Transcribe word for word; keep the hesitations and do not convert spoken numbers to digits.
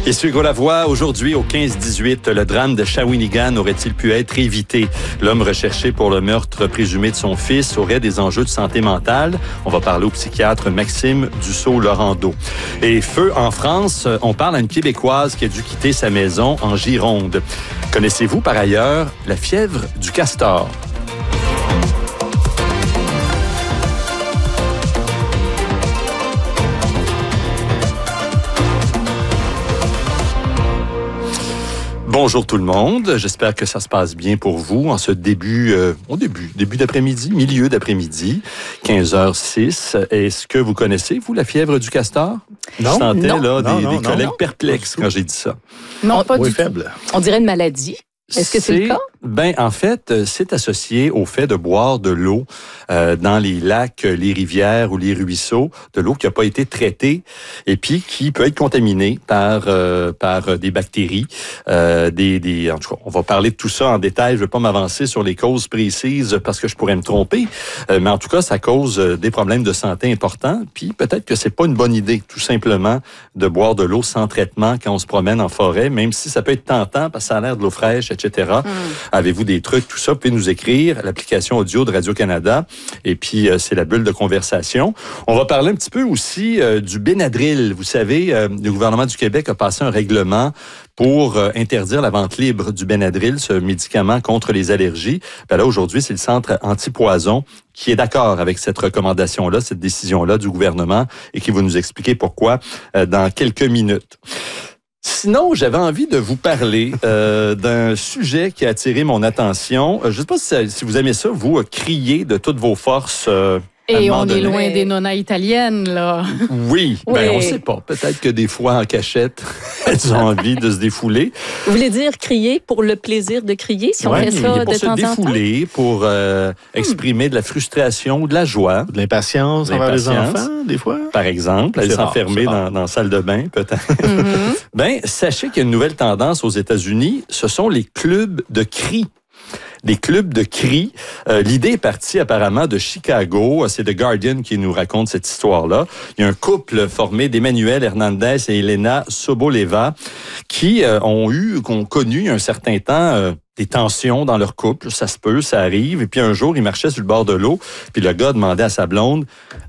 Ici Hugo Lavoie. Aujourd'hui, au quinze dix-huit, le drame de Shawinigan aurait-il pu être évité? L'homme recherché pour le meurtre présumé de son fils aurait des enjeux de santé mentale. On va parler au psychiatre Maxime Dussault-Laurando. Et feu en France, on parle à une Québécoise qui a dû quitter sa maison en Gironde. Connaissez-vous par ailleurs la fièvre du castor? Bonjour tout le monde, j'espère que ça se passe bien pour vous en ce début, euh, au début, début d'après-midi, milieu d'après-midi, quinze heures six. Est-ce que vous connaissez, vous, la fièvre du castor? Non. Je sentais non, là, non, des, non, des non, collègues non. perplexes quand j'ai dit ça. Non, pas oui, du faible. tout. On dirait une maladie. Est-ce que c'est le cas? Ben, en fait, c'est associé au fait de boire de l'eau euh, dans les lacs, les rivières ou les ruisseaux, de l'eau qui n'a pas été traitée et puis qui peut être contaminée par euh, par des bactéries, euh, des des. En tout cas, on va parler de tout ça en détail. Je ne vais pas m'avancer sur les causes précises parce que je pourrais me tromper, euh, mais en tout cas, ça cause des problèmes de santé importants. Puis peut-être que c'est pas une bonne idée, tout simplement, de boire de l'eau sans traitement quand on se promène en forêt, même si ça peut être tentant parce que ça a l'air de l'eau fraîche, et cetera. Mm. Avez-vous des trucs, tout ça? Vous pouvez nous écrire à l'application audio de Radio-Canada. Et puis, euh, c'est la bulle de conversation. On va parler un petit peu aussi euh, du Benadryl. Vous savez, euh, le gouvernement du Québec a passé un règlement pour euh, interdire la vente libre du Benadryl, ce médicament contre les allergies. Ben là, aujourd'hui, c'est le Centre anti-poison qui est d'accord avec cette recommandation-là, cette décision-là du gouvernement et qui va nous expliquer pourquoi euh, dans quelques minutes. Sinon, j'avais envie de vous parler euh, d'un sujet qui a attiré mon attention. Je ne sais pas si, si vous aimez ça, vous, euh, crier de toutes vos forces. Euh, Et on donné. est loin des nonas italiennes, là. Oui, oui. ben on ne sait pas. Peut-être que des fois, en cachette, elles ont envie de se défouler. Vous voulez dire crier pour le plaisir de crier, si on Ouais, fait ça pour de se temps en temps? défouler, pour euh, exprimer de la frustration ou de la joie. De l'impatience envers les enfants, des fois. Par exemple, aller s'enfermer dans, dans la salle de bain, peut-être. Mm-hmm. Ben, sachez qu'il y a une nouvelle tendance aux États-Unis, ce sont les clubs de cris. Des clubs de cris. Euh, l'idée est partie apparemment de Chicago. C'est The Guardian qui nous raconte cette histoire-là. Il y a un couple formé d'Emmanuel Hernandez et Elena Soboleva qui euh, ont eu, ont connu un certain temps euh, des tensions dans leur couple. Ça se peut, ça arrive. Et puis un jour, ils marchaient sur le bord de l'eau. Puis le gars demandait à sa blonde,